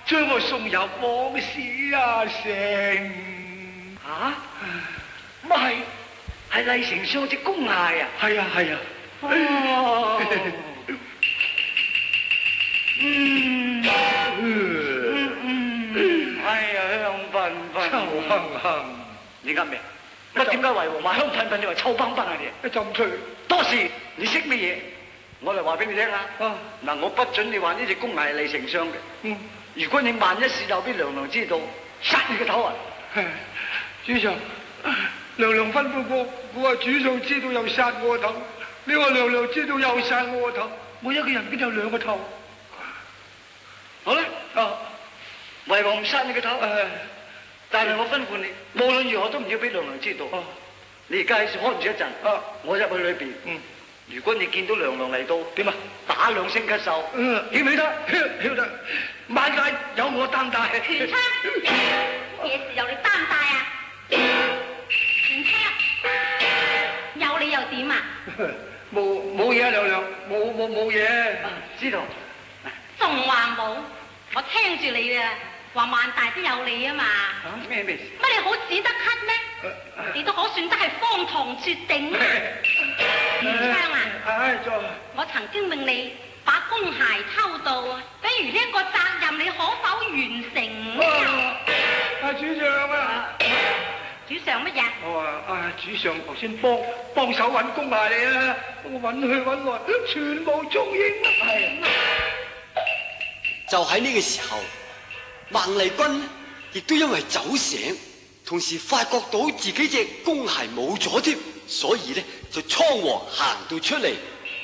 將我送入往事啊城。 吓？咪係麗丞相隻公鞋啊？ 係啊係啊。 哦。哎呀，香噴噴， 臭哼哼。 你噏咩？乜點解為王話香噴噴，你話臭崩崩啊你？ 一浸吹。 多事，你識乜嘢？我嚟話俾你聽啊！嗱，我不准你話呢隻公係麗丞相嘅。如果你萬一事後俾娘娘知道，殺你個頭啊！ 主上，娘娘吩咐過，我話主上知道又殺我個頭，你話娘娘知道又殺我個頭，我一個人邊有兩個頭？ 好啦，為王唔殺你個頭，但係我吩咐你，無論如何都唔要俾娘娘知道。你而家喺度看住一陣，我入去裏邊。如果你見到娘娘嚟到，點啊？打兩聲咳嗽，曉唔曉得？曉得。萬界有我擔帶。 全昌，咩事由你擔帶啊？全昌，有你又點啊？ 冇嘢啊，娘娘，冇嘢。 知道。 仲話冇？我聽住你啊，話萬大都有你啊嘛。 咩事？ 乜你好只得咳咩？你都可算得係荒唐絕頂。全昌啊！我曾經命你把公鞋偷渡，比如呢一個責任，你可否完成？ 主上啊！ 主上乜嘢？ 我話主上頭先幫手揾公鞋嚟啊！我揾去揾來，全無蹤影。 就喺呢個時候，孟麗君亦都因為酒醒，同時發覺到自己隻公鞋冇咗添，所以咧就倉皇行到出嚟。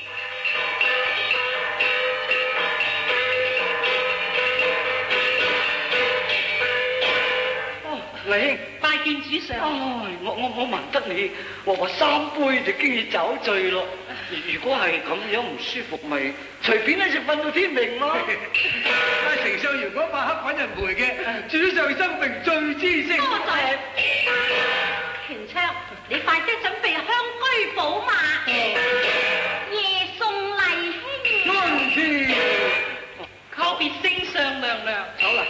麗兄， 拜見主上。 我聞得你話三杯就經已酒醉咯。如果係咁樣唔舒服，咪隨便一直瞓到天明咯。 丞相如果晚黑揾人陪嘅，主上生平最知識。 多謝。全昌，你快啲準備香居寶馬，夜送麗卿。 安天， 告別聖上娘娘。 好啦。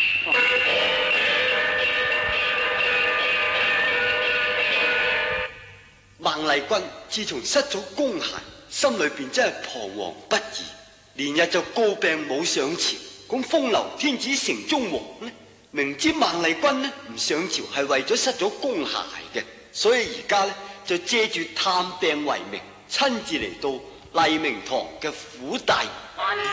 孟麗君自從失咗公鞋，心裏邊真係彷徨不已，連日就告病冇上朝。咁風流天子城中王呢，明知孟麗君呢唔上朝係為咗失咗公鞋嘅，所以而家呢就借住探病為名，親自嚟到麗明堂嘅府邸。